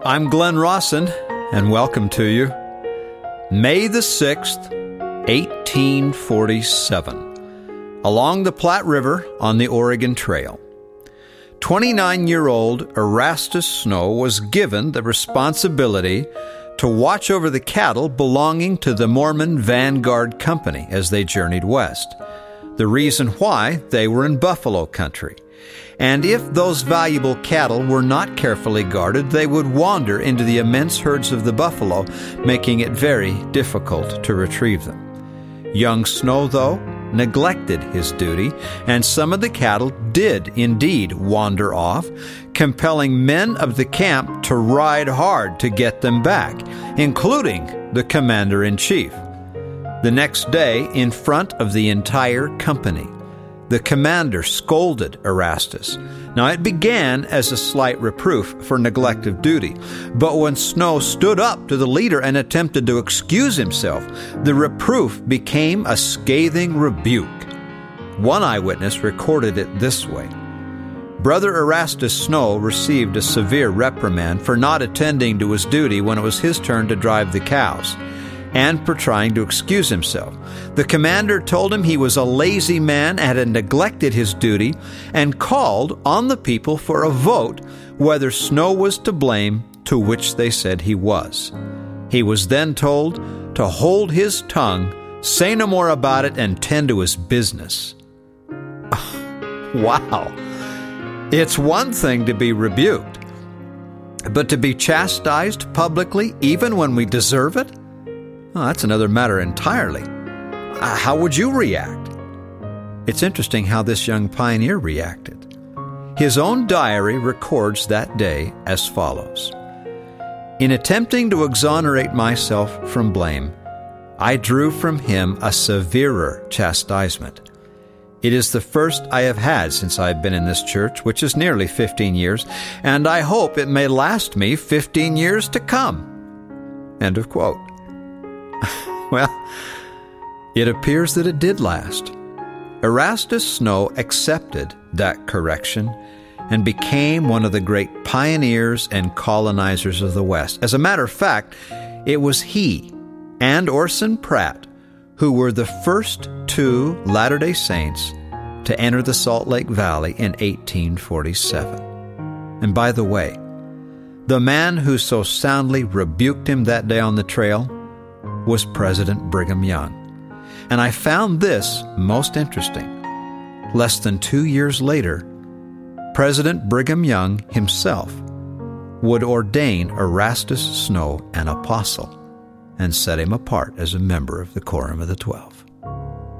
I'm Glenn Rawson, and welcome to you. May the 6th, 1847. Along the Platte River on the Oregon Trail, 29-year-old Erastus Snow was given the responsibility to watch over the cattle belonging to the Mormon Vanguard Company as they journeyed west. The reason why, they were in buffalo country. And if those valuable cattle were not carefully guarded, they would wander into the immense herds of the buffalo, making it very difficult to retrieve them. Young Snow, though, neglected his duty, and some of the cattle did indeed wander off, compelling men of the camp to ride hard to get them back, including the commander-in-chief. The next day, in front of the entire company, the commander scolded Erastus. Now, it began as a slight reproof for neglect of duty, but when Snow stood up to the leader and attempted to excuse himself, the reproof became a scathing rebuke. One eyewitness recorded it this way: Brother Erastus Snow received a severe reprimand for not attending to his duty when it was his turn to drive the cows, and for trying to excuse himself. The commander told him he was a lazy man and had neglected his duty, and called on the people for a vote whether Snow was to blame, to which they said he was. He was then told to hold his tongue, say no more about it, and tend to his business. Wow! It's one thing to be rebuked, but to be chastised publicly, even when we deserve it? Oh, that's another matter entirely. How would you react? It's interesting how this young pioneer reacted. His own diary records that day as follows: In attempting to exonerate myself from blame, I drew from him a severer chastisement. It is the first I have had since I've been in this church, which is nearly 15 years, and I hope it may last me 15 years to come. End of quote. Well, it appears that it did last. Erastus Snow accepted that correction and became one of the great pioneers and colonizers of the West. As a matter of fact, it was he and Orson Pratt who were the first two Latter-day Saints to enter the Salt Lake Valley in 1847. And by the way, the man who so soundly rebuked him that day on the trail was President Brigham Young. And I found this most interesting. Less than 2 years later, President Brigham Young himself would ordain Erastus Snow an apostle and set him apart as a member of the Quorum of the 12.